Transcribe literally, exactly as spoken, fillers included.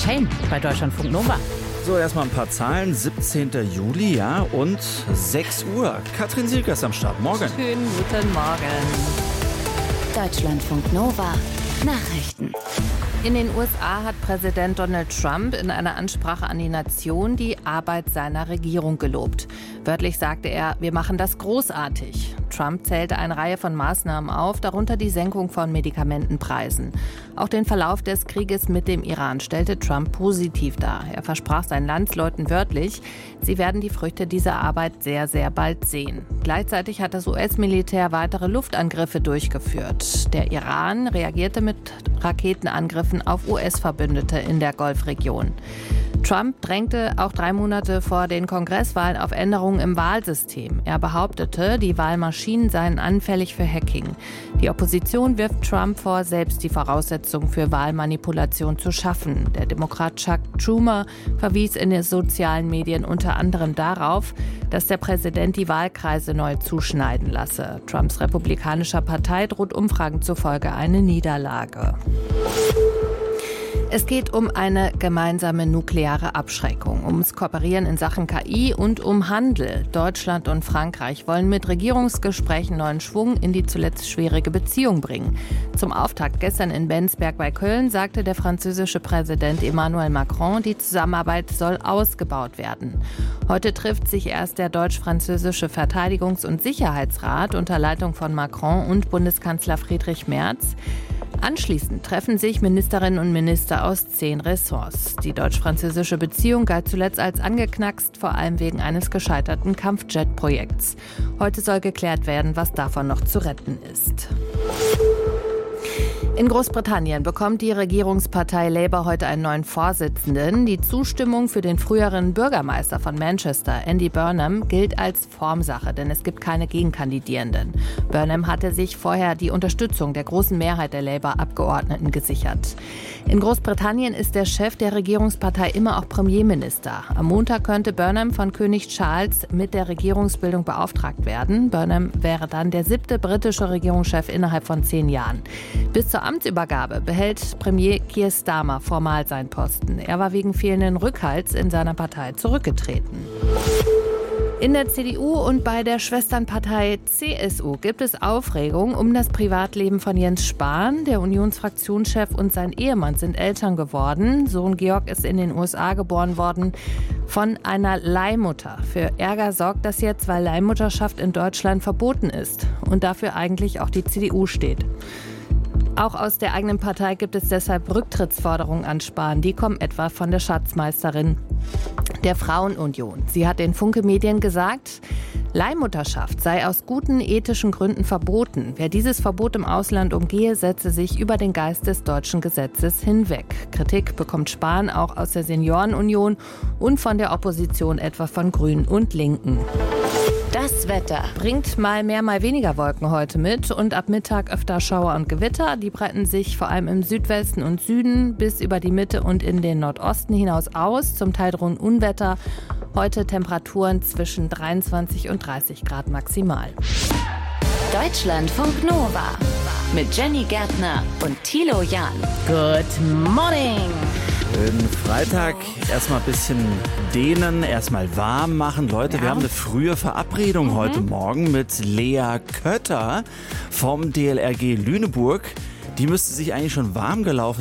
Shane bei Deutschlandfunk Nova. So, erstmal ein paar Zahlen. siebzehnten Juli, ja, und sechs Uhr. Katrin Sielke ist am Start. Morgen. Schönen guten Morgen. Deutschlandfunk Nova. Nachrichten. In den U S A hat Präsident Donald Trump in einer Ansprache an die Nation die Arbeit seiner Regierung gelobt. Wörtlich sagte er, wir machen das großartig. Trump zählte eine Reihe von Maßnahmen auf, darunter die Senkung von Medikamentenpreisen. Auch den Verlauf des Krieges mit dem Iran stellte Trump positiv dar. Er versprach seinen Landsleuten wörtlich, sie werden die Früchte dieser Arbeit sehr, sehr bald sehen. Gleichzeitig hat das U S-Militär weitere Luftangriffe durchgeführt. Der Iran reagierte mit Raketenangriffen auf U S-Verbündete in der Golfregion. Trump drängte auch drei Monate vor den Kongresswahlen auf Änderungen im Wahlsystem. Er behauptete, die Wahlmaschinen seien anfällig für Hacking. Die Opposition wirft Trump vor, selbst die Voraussetzungen für Wahlmanipulation zu schaffen. Der Demokrat Chuck Schumer verwies in den sozialen Medien unter anderem darauf, dass der Präsident die Wahlkreise neu zuschneiden lasse. Trumps republikanischer Partei droht Umfragen zufolge eine Niederlage. Es geht um eine gemeinsame nukleare Abschreckung, ums Kooperieren in Sachen K I und um Handel. Deutschland und Frankreich wollen mit Regierungsgesprächen neuen Schwung in die zuletzt schwierige Beziehung bringen. Zum Auftakt gestern in Bensberg bei Köln sagte der französische Präsident Emmanuel Macron, die Zusammenarbeit soll ausgebaut werden. Heute trifft sich erst der deutsch-französische Verteidigungs- und Sicherheitsrat unter Leitung von Macron und Bundeskanzler Friedrich Merz. Anschließend treffen sich Ministerinnen und Minister aus zehn Ressorts. Die deutsch-französische Beziehung galt zuletzt als angeknackst, vor allem wegen eines gescheiterten Kampfjet-Projekts. Heute soll geklärt werden, was davon noch zu retten ist. In Großbritannien bekommt die Regierungspartei Labour heute einen neuen Vorsitzenden. Die Zustimmung für den früheren Bürgermeister von Manchester, Andy Burnham, gilt als Formsache, denn es gibt keine Gegenkandidierenden. Burnham hatte sich vorher die Unterstützung der großen Mehrheit der Labour-Abgeordneten gesichert. In Großbritannien ist der Chef der Regierungspartei immer auch Premierminister. Am Montag könnte Burnham von König Charles mit der Regierungsbildung beauftragt werden. Burnham wäre dann der siebte britische Regierungschef innerhalb von zehn Jahren. Bis zur Amtsübergabe behält Premier Keir Starmer formal seinen Posten. Er war wegen fehlenden Rückhalts in seiner Partei zurückgetreten. In der C D U und bei der Schwesternpartei C S U gibt es Aufregung um das Privatleben von Jens Spahn. Der Unionsfraktionschef und sein Ehemann sind Eltern geworden. Sohn Georg ist in den U S A geboren worden von einer Leihmutter. Für Ärger sorgt das jetzt, weil Leihmutterschaft in Deutschland verboten ist und dafür eigentlich auch die C D U steht. Auch aus der eigenen Partei gibt es deshalb Rücktrittsforderungen an Spahn. Die kommen etwa von der Schatzmeisterin der Frauenunion. Sie hat den Funke Medien gesagt, Leihmutterschaft sei aus guten ethischen Gründen verboten. Wer dieses Verbot im Ausland umgehe, setze sich über den Geist des deutschen Gesetzes hinweg. Kritik bekommt Spahn auch aus der Seniorenunion und von der Opposition, etwa von Grünen und Linken. Das Wetter bringt mal mehr, mal weniger Wolken heute mit und ab Mittag öfter Schauer und Gewitter. Die breiten sich vor allem im Südwesten und Süden bis über die Mitte und in den Nordosten hinaus aus. Zum Teil drohen Unwetter. Heute Temperaturen zwischen dreiundzwanzig und dreißig Grad maximal. Deutschlandfunk Nova mit Jenny Gärtner und Thilo Jahn. Good morning! Schönen Freitag. Erstmal ein bisschen dehnen, erstmal warm machen. Leute, ja. Wir haben eine frühe Verabredung mhm. heute Morgen mit Lea Kötter vom D L R G Lüneburg. Die müsste sich eigentlich schon warm gelaufen